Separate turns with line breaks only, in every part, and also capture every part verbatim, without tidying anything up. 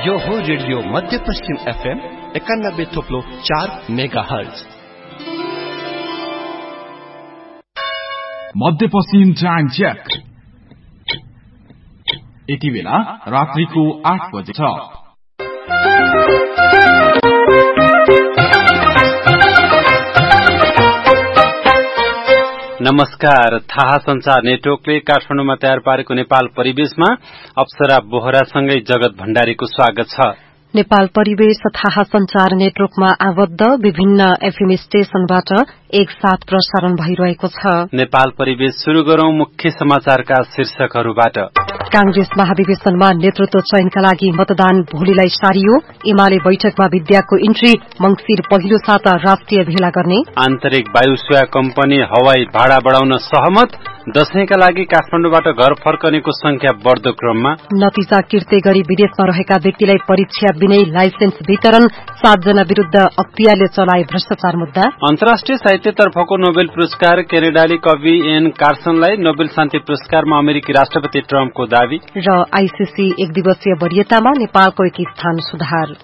यो हो रेडियो मध्यपश्चिम एफएम एकानब्बे थोप्लो चार मेगा हर्ज।
मध्यपश्चिम टाइम चेक। यति बेला रात्रिको आठ बजे छ।
नमस्कार। थाहा संचार नेटवर्कले काठमाडौँमा तयार पारेको नेपाल परिवेशमा अप्सरा बोहरासँगै जगत भण्डारीको स्वागत छ।
नेपाल परिवेश थाहा संचार नेटवर्कमा आबद्ध विभिन्न एफएम स्टेशनबाट एक साथ प्रसारण भइरहेको छ।
नेपाल परिवेश शुरू गरौं मुख्य समाचारका शीर्षकहरूबाट।
कांग्रेस महाधिवेशनमा नेतृत्व चयनका लागि मतदान भोलिलाई सारियो। एमाले बैठकमा विद्याको इन्ट्री मंगिर पहिलो साता राष्ट्रिय भेला गर्ने।
आन्तरिक वायु सेवा कम्पनी हवाई भाडा बढाउन सहमत। दशैंका लागि काठमाडौँबाट घर फर्कनेको संख्या बढ्दो क्रममा।
नतिजा किर्ते गरी विदेशमा रहेका व्यक्तिलाई परीक्षा बिनै लाइसेन्स वितरण। सातजना विरूद्ध अख्तियारले चलाए भ्रष्टाचार मुद्दा।
अन्तर्राष्ट्रिय साहित्यतर्फको नोबेल पुरस्कार केनेडाली कवि एन कार्सनलाई नोबेल शान्ति पुरस्कारमा अमेरिकी राष्ट्रपति ट्रम्पको दावी।
र आईसीसी एक दिवसीय वरियतामा नेपालको एक स्थान सुधार।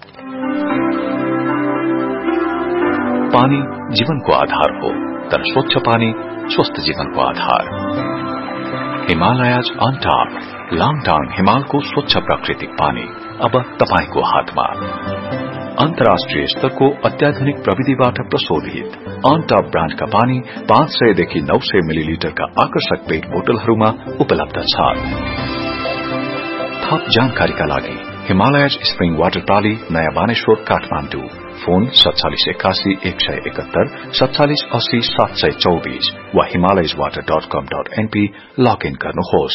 पानी जीवनको आधार हो, तर स्वच्छ पानी स्वस्थ जीवनको आधार। हिमालयज अनटाप लाङटाङ हिमालको स्वच्छ प्राकृतिक पानी अब तपाईको हातमा। अन्तर्राष्ट्रिय स्तरको अत्याधुनिक प्रविधिबाट प्रशोधित अनटप ब्रान्डका पानी पाँच सय देखि नौ सय मिलिलिटरका आकर्षक पेट बोतलहरूमा उपलब्ध छ। थप जानकारीका लागि हिमालयज स्प्रिङ वाटर प्राली नयाँ बानेश्वर काठमाडौँ। फोन सत्तालिस एकासी एक सय एकहत्तर सत्तालिस अस्सी सात सय चौबीस वा हिमालयज वाटर डट कम डट एनपी लगइन गर्नुहोस्।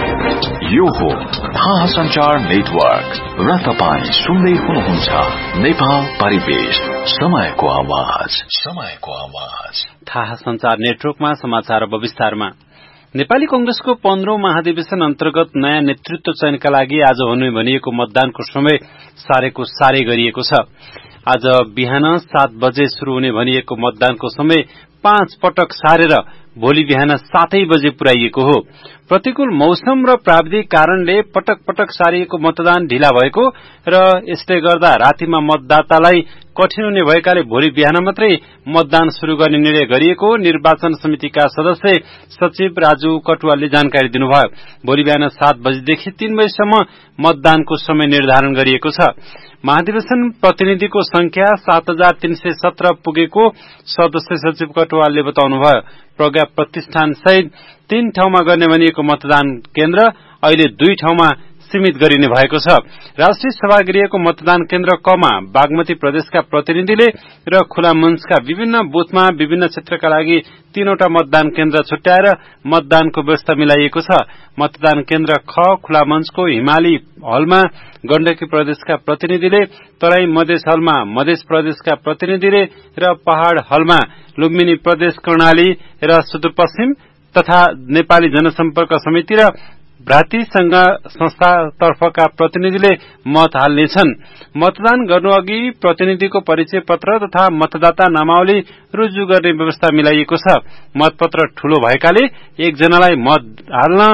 यो हो थाहा संचार नेटवर्क र तपाईँ सुन्दै हुनुहुन्छ नेपाल परिवेश, समयको आवाज समयको आवाज।
थाहा संचार नेटवर्कमा समाचार अब विस्तारमा। नेपाली कंग्रेसको पन्ध्रौं महाधिवेशन अन्तर्गत नयाँ नेतृत्व चयनका लागि आज हुने भनिएको मतदानको समय सारेको सारे गरिएको छ। आज बिहान सात बजे शुरू हुने भनिएको मतदानको समय पाँच पटक सारेर भोलि बिहान सातै बजे पुर्याइएको हो। प्रतिकूल मौसम र प्राविधिक कारणले पटक पटक सारिएको मतदान ढिला भएको र यसले गर्दा रातिमा मतदातालाई कठिन हुने भएकाले भोलि बिहान मात्रै मतदान शुरू गर्ने निर्णय गरिएको निर्वाचन समितिका सदस्य सचिव राजु कटुवालले जानकारी दिनुभयो। भोलि बिहान सात बजेदेखि तीन बजेसम्म मतदानको समय निर्धारण गरिएको छ। महाधिवेशन प्रतिनिधिको संख्या सात हजार तीन सय सत्र पुगेको सदस्य सचिव कटुवालले बताउनुभयो। प्रज्ञा प्रतिष्ठान सहित तीन ठाउँमा गर्ने भनिएको मतदान केन्द्र अहिले दुई ठाउँमा सीमित गरिने भएको छ। राष्ट्रिय सभागृहको मतदान केन्द्र कमा बागमती प्रदेशका प्रतिनिधिले र खुला मञ्चका विभिन्न बूथमा विभिन्न क्षेत्रका लागि तीनवटा मतदान केन्द्र छुट्याएर मतदानको व्यवस्था मिलाइएको छ। मतदान केन्द्र ख खुला मञ्चको हिमाली हलमा गण्डकी प्रदेशका प्रतिनिधिले, तराई मधेस हलमा मधेस प्रदेशका प्रतिनिधिले र पहाड़ हलमा लुम्बिनी प्रदेश कर्णाली र सुदूरपश्चिम तथा नेपाली जनसम्पर्क समिति र भ्रातृ संघ संस्थातर्फका प्रतिनिधिले मत हाल्नेछन्। मतदान गर्नुअघि प्रतिनिधिको परिचय पत्र तथा मतदाता नामावली रुजु गर्ने व्यवस्था मिलाइएको छ। मतपत्र ठूलो भएकाले एकजनालाई मत हाल्न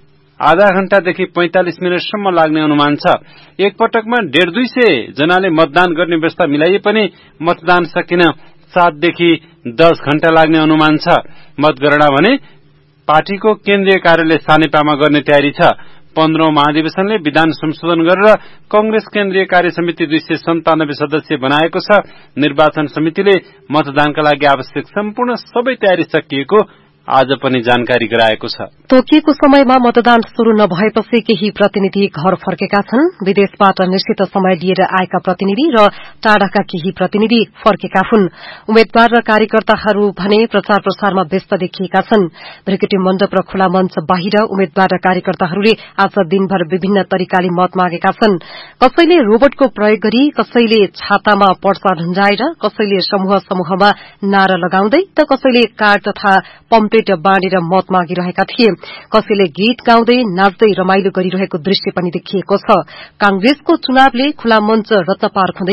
आधा घण्टादेखि पैंतालिस मिनटसम्म लाग्ने अनुमान छ। एक पटकमा डेढ़ दुई सय जनाले मतदान गर्ने व्यवस्था मिलाइए पनि मतदान सकिन सातदेखि दस घण्टा लाग्ने अनुमान छ। मतगणना भने पार्टीको केन्द्रीय कार्यालय सानेपामा गर्ने तयारी छ। पन्ध्रौं महाधिवेशनले विधान संशोधन गरेर कंग्रेस केन्द्रीय कार्य समिति दुई सय सन्तानब्बे सदस्य बनाएको छ। निर्वाचन समितिले मतदानका लागि आवश्यक सम्पूर्ण सबै तयारी सकिएको आज पनि जानकारी गराएको छ।
तोकिएको समयमा मतदान शुरू नभएपछि केही प्रतिनिधि घर फर्केका छन्। विदेशबाट निश्चित समय लिएर आएका प्रतिनिधि र टाढाका केही प्रतिनिधि फर्केका हुन्। उम्मेद्वार र कार्यकर्ताहरू भने प्रचार प्रसारमा व्यस्त देखिएका छन्। ब्रिगेडी मण्डप र खुला मञ्च बाहिर उम्मेद्वार र कार्यकर्ताहरूले आज दिनभर विभिन्न तरिकाले मत मागेका छन्। कसैले रोबोटको प्रयोग गरी, कसैले छातामा पर्चा ढुण्डाएर, कसैले समूह समूहमा नारा लगाउँदै त कसैले कार्ड तथा पम्पलेट बाँडेर मत मागिरहेका थिए। कसैले गीत गाउँदै नाच्दै रमाइलो गरिरहेको दृश्य पनि देखिएको छ। कांग्रेसको चुनावले खुला मञ्च रत्नपार्क हुँदै